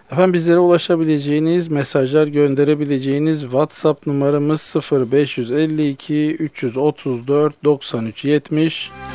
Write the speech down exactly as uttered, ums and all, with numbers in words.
Efendim bizlere ulaşabileceğiniz, mesajlar gönderebileceğiniz WhatsApp numaramız sıfır beş yüz elli iki üç yüz otuz dört doksan üç yetmiş.